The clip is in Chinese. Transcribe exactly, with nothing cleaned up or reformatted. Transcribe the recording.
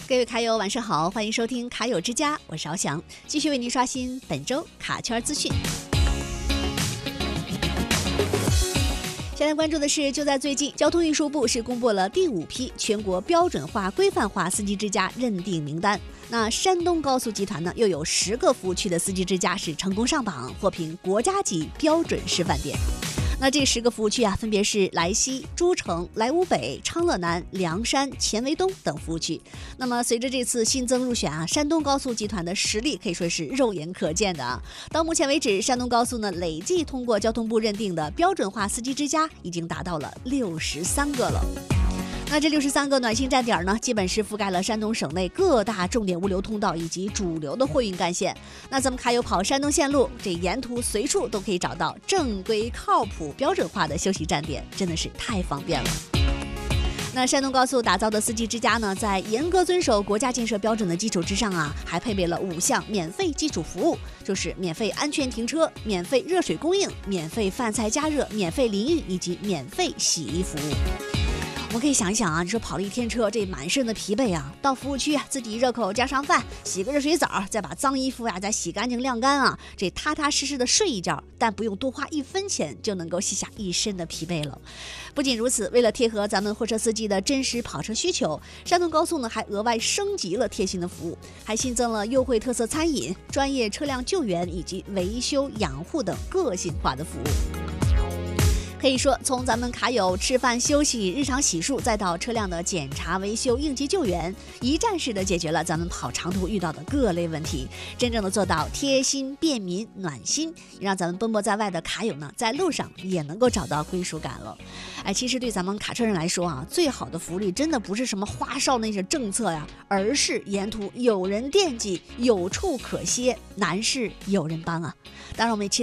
各位卡友晚上好，欢迎收听卡友之家，我是敖翔，继续为您刷新本周卡圈资讯。先来关注的是，就在最近，交通运输部是公布了第五批全国标准化、规范化司机之家认定名单。那山东高速集团呢，又有十个服务区的司机之家是成功上榜，获评国家级标准示范点。那这十个服务区啊，分别是莱西、诸城、莱芜北、昌乐南、凉山、黔为东等服务区。那么随着这次新增入选啊，山东高速集团的实力可以说是肉眼可见的啊。到目前为止，山东高速呢累计通过交通部认定的标准化司机之家已经达到了六十三个了。那这六十三个暖心站点呢，基本是覆盖了山东省内各大重点物流通道以及主流的货运干线。那咱们卡友跑山东线路，这沿途随处都可以找到正规、靠谱、标准化的休息站点，真的是太方便了。那山东高速打造的司机之家呢，在严格遵守国家建设标准的基础之上啊，还配备了五项免费基础服务，就是免费安全停车、免费热水供应、免费饭菜加热、免费淋浴以及免费洗衣服务。我们可以想一想啊，你说跑了一天车，这满身的疲惫啊，到服务区啊，自己热口加上饭，洗个热水澡，再把脏衣服呀、啊、再洗干净晾干啊，这踏踏实实的睡一觉，但不用多花一分钱就能够卸下一身的疲惫了。不仅如此，为了贴合咱们货车司机的真实跑车需求，山东高速呢还额外升级了贴心的服务，还新增了优惠特色餐饮、专业车辆救援以及维修养护等个性化的服务。可以说，从咱们卡友吃饭休息、日常洗漱，再到车辆的检查、维修、应急救援，一站式的解决了咱们跑长途遇到的各类问题，真正的做到贴心、便民、暖心，让咱们奔波在外的卡友呢，在路上也能够找到归属感了。哎，其实对咱们卡车人来说啊，最好的福利真的不是什么花哨那些政策呀，而是沿途有人惦记、有处可歇，难事有人帮啊。当然，我们也期